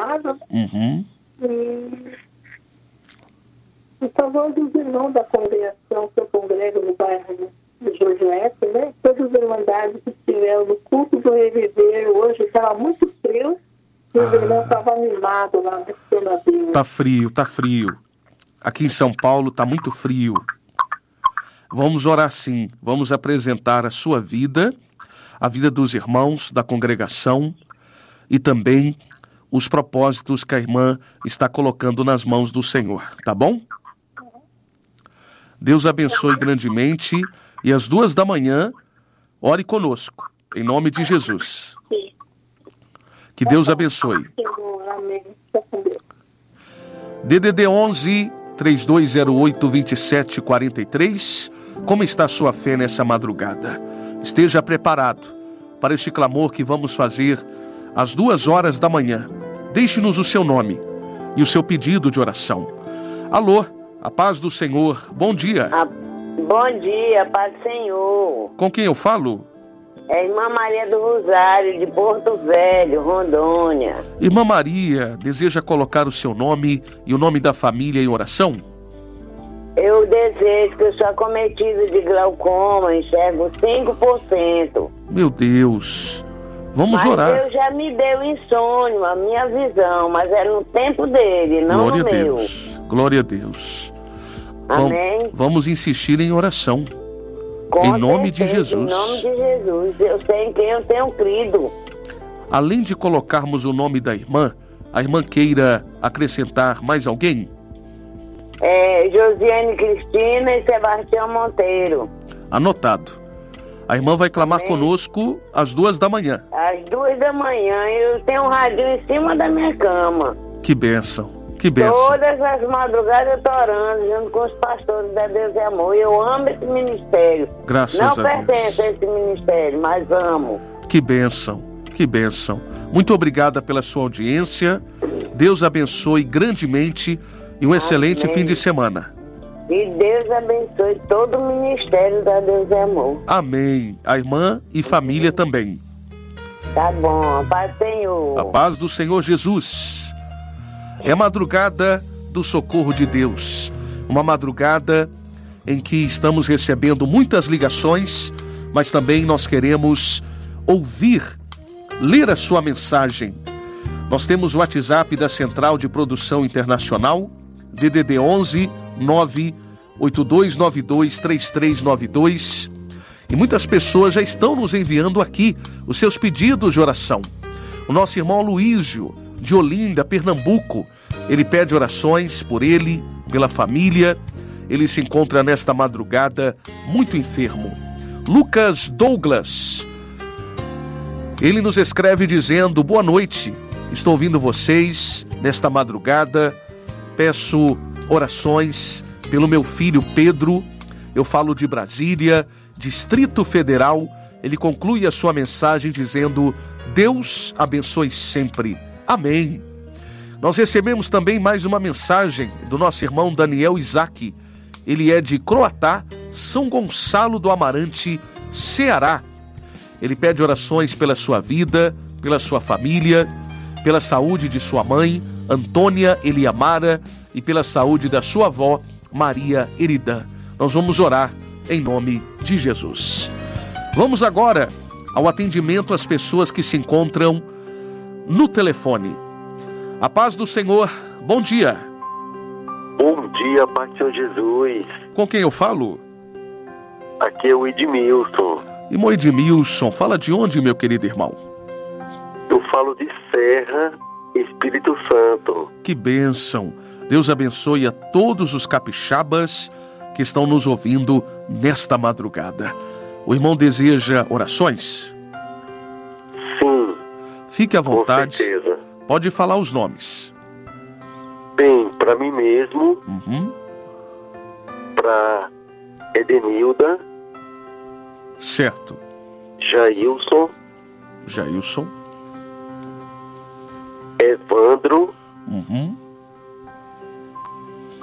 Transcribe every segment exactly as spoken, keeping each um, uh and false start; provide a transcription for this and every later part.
casa. Uhum. E em favor dos irmãos da congregação que eu congrego no bairro de Josué, né? Todas as irmandades que estiveram no culto do Reviver hoje, estava muito frio, e os Ah. irmãos estavam animados lá na Senadinha. Tá frio, tá frio. Aqui em São Paulo tá muito frio. Vamos orar sim, vamos apresentar a sua vida, a vida dos irmãos da congregação e também os propósitos que a irmã está colocando nas mãos do Senhor, tá bom? Deus abençoe grandemente e às duas da manhã, ore conosco, em nome de Jesus. Que Deus abençoe. Senhor, amém. Fica com Deus. D D D onze, três dois zero oito, dois sete quatro três. Como está a sua fé nessa madrugada? Esteja preparado para este clamor que vamos fazer às duas horas da manhã. Deixe-nos o seu nome e o seu pedido de oração. Alô, a paz do Senhor. Bom dia. Ah, bom dia, paz do Senhor. Com quem eu falo? É a Irmã Maria do Rosário, de Porto Velho, Rondônia. Irmã Maria, deseja colocar o seu nome e o nome da família em oração? Eu desejo que eu sou acometida de glaucoma, enxergo cinco por cento. Meu Deus. Vamos mas orar. Deus já me deu insônia, a minha visão, mas é no tempo dele, não Glória no a meu. Deus. Glória a Deus. Amém. Vamos insistir em oração. Com Em nome de certeza, Jesus. Em nome de Jesus. Eu sei em quem eu tenho crido. Além de colocarmos o nome da irmã, a irmã queira acrescentar mais alguém? É, Josiane Cristina e Sebastião Monteiro. Anotado. A irmã vai clamar Amém. conosco às duas da manhã. Às duas da manhã, eu tenho um radinho em cima da minha cama. Que bênção, que bênção. Todas as madrugadas eu tô orando, junto com os pastores da Deus e Amor. Eu amo esse ministério. Graças Não a Deus. pertenço a esse ministério, mas amo. Que bênção, que bênção. Muito obrigada pela sua audiência. Deus abençoe grandemente e um excelente Amém. fim de semana. E Deus abençoe todo o ministério da Deus e Amor. Amém. A irmã e família também. Tá bom, a paz do Senhor. A paz do Senhor Jesus. É a madrugada do socorro de Deus. Uma madrugada em que estamos recebendo muitas ligações, mas também nós queremos ouvir, ler a sua mensagem. Nós temos o WhatsApp da Central de Produção Internacional, D D D onze, nove oito dois nove dois, três três nove dois. E muitas pessoas já estão nos enviando aqui os seus pedidos de oração. O nosso irmão Luísio, de Olinda, Pernambuco, ele pede orações por ele, pela família. Ele se encontra nesta madrugada muito enfermo. Lucas Douglas, ele nos escreve dizendo: boa noite, estou ouvindo vocês nesta madrugada. Peço orações pelo meu filho Pedro. Eu falo de Brasília, Distrito Federal. Ele conclui a sua mensagem dizendo: Deus abençoe sempre. Amém. Nós recebemos também mais uma mensagem do nosso irmão Daniel Isaac. Ele é de Croatá, São Gonçalo do Amarante, Ceará. Ele pede orações pela sua vida, pela sua família, pela saúde de sua mãe, Antônia Eliamara, e pela saúde da sua avó, Maria Eridã. Nós vamos orar em nome de Jesus. Vamos agora ao atendimento às pessoas que se encontram no telefone. A paz do Senhor, bom dia. Bom dia, Pai do Senhor Jesus. Com quem eu falo? Aqui é o Edmilson. Irmão Edmilson, fala de onde, meu querido irmão? Eu falo de Serra, Espírito Santo. Que bênção. Deus abençoe a todos os capixabas que estão nos ouvindo nesta madrugada. O irmão deseja orações? Sim. Fique à vontade. Com certeza. Pode falar os nomes. Bem, para mim mesmo, Uhum. para Edenilda, Certo. Jailson, Jailson. Evandro Uhum.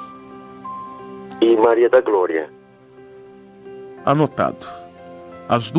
e Maria da Glória. Anotado. As